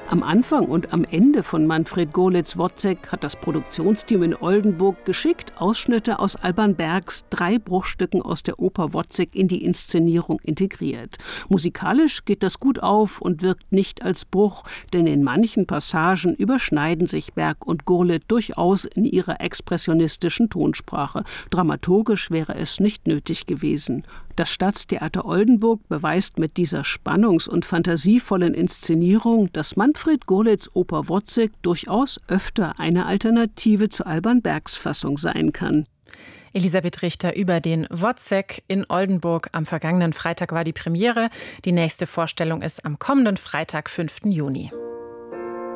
Am Anfang und am Ende von Manfred Gorlitz Wozzeck hat das Produktionsteam in Oldenburg geschickt Ausschnitte aus Alban Bergs 3 Bruchstücken aus der Oper Wozzeck in die Inszenierung integriert. Musikalisch geht das gut auf und wirkt nicht als Bruch, denn in manchen Passagen überschneiden sich Berg und Gurlitt durchaus in ihrer expressionistischen Tonsprache. Dramaturgisch wäre es nicht nötig gewesen. Das Staatstheater Oldenburg beweist mit dieser spannungs- und fantasievollen Inszenierung, dass Manfred Gorlitz Oper Wozzeck durchaus öfter eine Alternative zu Alban Bergs Fassung sein kann. Elisabeth Richter über den Wozzeck in Oldenburg. Am vergangenen Freitag war die Premiere. Die nächste Vorstellung ist am kommenden Freitag, 5. Juni.